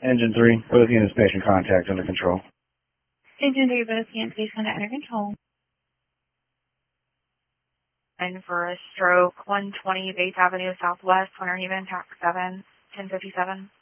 Engine 3, both units patient contact under control. Engine 3, both units patient contact under control. And for a stroke, 120 Bates Avenue Southwest, Winter Haven, TAC 7, 1057.